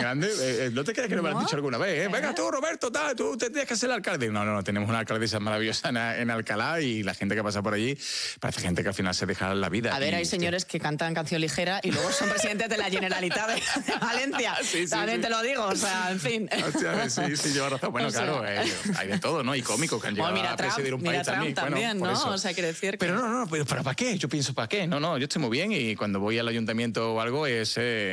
grande. ¿No te crees que no me lo han dicho alguna vez? Venga tú, Roberto, tú te tienes que ser el alcalde. No, tenemos una alcaldesa maravillosa en Alcalá y la gente que pasa por allí parece gente que al final se deja la vida. A ver, hay señores que cantan canción ligera y luego son presidentes de la Generalitat de Valencia. También te lo digo, o sea, en fin. Hostia, sí, lleva razón. Bueno, claro, hay de todo, ¿no? Y cómicos que han llegado a presidir un país también. Bueno, ¿no? O sea, quiere decir que... Pero pero ¿para qué? Yo pienso, ¿para qué? No, yo estoy muy bien y cuando voy al ayuntamiento o algo es,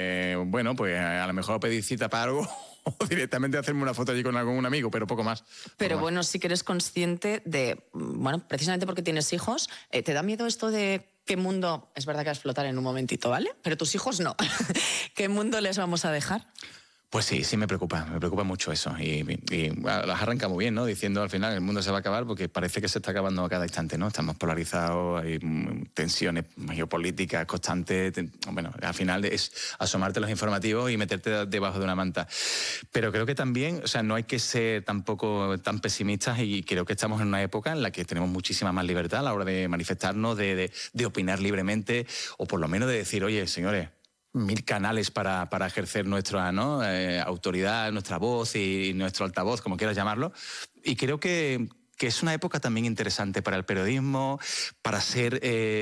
pues a lo mejor pedir cita para algo o directamente hacerme una foto allí con algún amigo, pero poco más. Pero bueno, sí que eres consciente de, bueno, precisamente porque tienes hijos, ¿te da miedo esto de qué mundo, es verdad que vas a explotar en un momentito, ¿vale? Pero tus hijos no. ¿Qué mundo les vamos a dejar? Pues sí me preocupa mucho eso. Y las arranca muy bien, ¿no? Diciendo al final el mundo se va a acabar porque parece que se está acabando a cada instante, ¿no? Estamos polarizados, hay tensiones geopolíticas constantes. Bueno, al final es asomarte a los informativos y meterte debajo de una manta. Pero creo que también, o sea, no hay que ser tampoco tan pesimistas y creo que estamos en una época en la que tenemos muchísima más libertad a la hora de manifestarnos, de opinar libremente o por lo menos de decir, oye, señores, 1000 canales para ejercer nuestra autoridad, nuestra voz y nuestro altavoz, como quieras llamarlo. Y creo que es una época también interesante para el periodismo, para ser,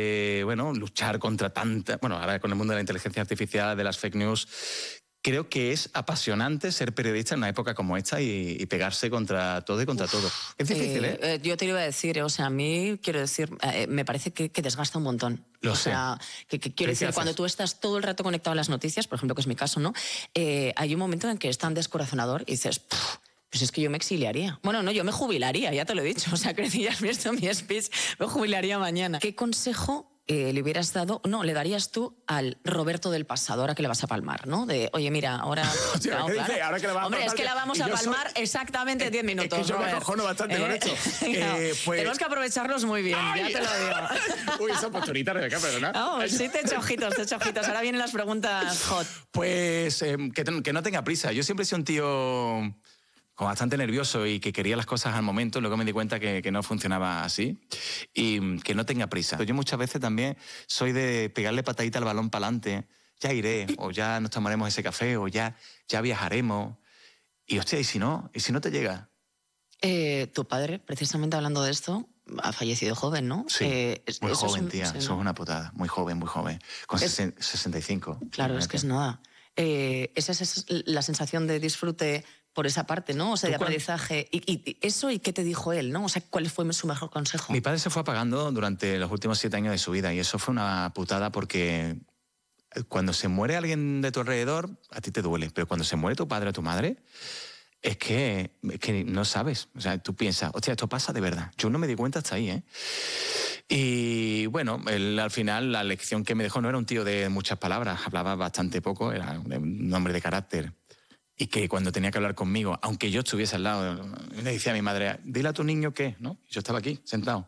luchar contra tanta... Bueno, ahora con el mundo de la inteligencia artificial, de las fake news... Creo que es apasionante ser periodista en una época como esta y pegarse contra todo y contra todo. Es difícil, ¿eh? Yo te lo iba a decir, o sea, a mí, quiero decir, me parece que desgasta un montón. Lo sé. O sea, que quiero decir, cuando tú estás todo el rato conectado a las noticias, por ejemplo, que es mi caso, ¿no? Hay un momento en que es tan descorazonador y dices... Pues es que yo me exiliaría. Bueno, no, yo me jubilaría, ya te lo he dicho. O sea, que ya has visto mi speech, me jubilaría mañana. ¿Qué consejo le hubieras dado, no, le darías tú al Roberto del pasado, ahora que le vas a palmar, ¿no? De, oye, mira, ahora... Hostia, no, ¿qué dice? Ahora que le vas a Hombre, palmar, es que la vamos a palmar exactamente 10 minutos. Es que yo me acojono bastante con esto. Pues... Tenemos que aprovecharlos muy bien, ya te lo digo. Uy, esa posturita, Rebeca, perdona. No, sí, te echo ojitos. Ahora vienen las preguntas hot. Pues que no tenga prisa. Yo siempre he sido un tío... bastante nervioso y que quería las cosas al momento, luego me di cuenta que no funcionaba así y que no tenga prisa. Yo muchas veces también soy de pegarle patadita al balón para adelante, ya iré, o ya nos tomaremos ese café, o ya viajaremos. Y hostia, ¿y si no te llega? Tu padre, precisamente hablando de esto, ha fallecido joven, ¿no? Sí, muy joven, tía, eso es una putada, muy joven, con 65. Claro, es que es nada. Esa es la sensación de disfrute por esa parte, ¿no? O sea, de aprendizaje. Y eso, ¿y qué te dijo él, no? O sea, ¿cuál fue su mejor consejo? Mi padre se fue apagando durante los últimos 7 años de su vida y eso fue una putada porque cuando se muere alguien de tu alrededor, a ti te duele, pero cuando se muere tu padre o tu madre, es que no sabes. O sea, tú piensas, hostia, esto pasa de verdad. Yo no me di cuenta hasta ahí, ¿eh? Y bueno, él al final la lección que me dejó no era un tío de muchas palabras, hablaba bastante poco, era un hombre de carácter. Y que cuando tenía que hablar conmigo, aunque yo estuviese al lado, le decía a mi madre, dile a tu niño qué, ¿no? Yo estaba aquí, sentado.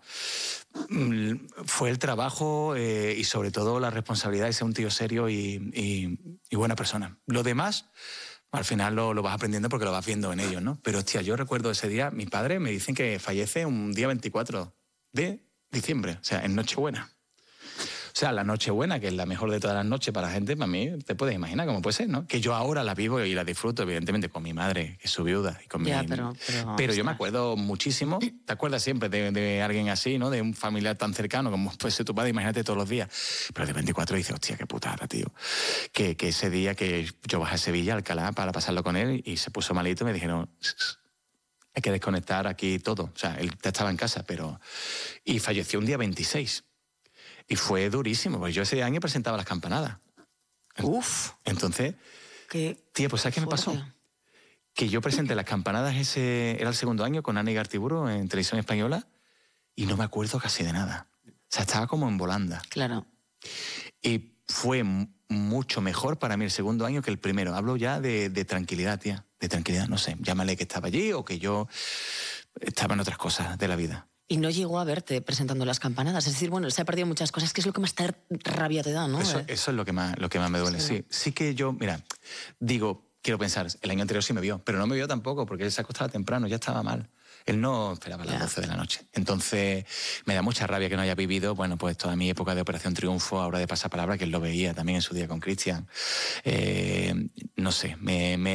Fue el trabajo y sobre todo la responsabilidad de ser un tío serio y buena persona. Lo demás, al final lo vas aprendiendo porque lo vas viendo en ellos, ¿no? Pero hostia, yo recuerdo ese día, mi padre me dicen que fallece un día 24 de diciembre, o sea, en Nochebuena. O sea, la Nochebuena, que es la mejor de todas las noches para la gente, para mí, te puedes imaginar cómo puede ser, ¿no? Que yo ahora la vivo y la disfruto, evidentemente, con mi madre, que es su viuda, y con pero yo me acuerdo muchísimo, te acuerdas siempre de alguien así, ¿no? De un familiar tan cercano como puede ser tu padre, imagínate todos los días. Pero de 24 dices, hostia, qué putada, tío. Que ese día que yo bajé a Sevilla, Alcalá, para pasarlo con él, y se puso malito, me dijeron... Hay que desconectar aquí todo. O sea, él estaba en casa, pero... Y falleció un día 26. Y fue durísimo, porque yo ese año presentaba las campanadas. Uf. Entonces, tía, pues ¿sabes qué me pasó? Que yo presenté las campanadas, era el segundo año, con Ana Igartiburu en Televisión Española, y no me acuerdo casi de nada. O sea, estaba como en volanda. Claro. Y fue mucho mejor para mí el segundo año que el primero. Hablo ya de tranquilidad, tía. De tranquilidad, no sé. Llámale que estaba allí o que yo estaba en otras cosas de la vida. Y no llegó a verte presentando las campanadas. Es decir, bueno, se ha perdido muchas cosas, que es lo que más rabia te da, ¿no? Eso es lo que más me duele, sí que yo, mira, quiero pensar, el año anterior sí me vio, pero no me vio tampoco porque él se acostaba temprano, ya estaba mal. Él no esperaba las 12 de la noche. Entonces, me da mucha rabia que no haya vivido, bueno, pues toda mi época de Operación Triunfo, ahora de Pasapalabra, que él lo veía también en su día con Cristian. No sé, me